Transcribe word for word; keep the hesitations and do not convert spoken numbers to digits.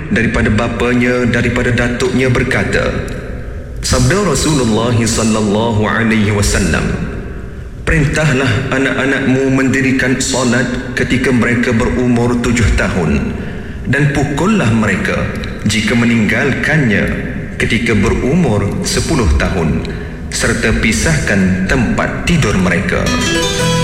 daripada bapanya, daripada datuknya berkata, sabda Rasulullah sallallahu alaihi wasallam, perintahlah anak-anakmu mendirikan solat ketika mereka berumur tujuh tahun, dan pukullah mereka jika meninggalkannya ketika berumur sepuluh tahun, serta pisahkan tempat tidur mereka.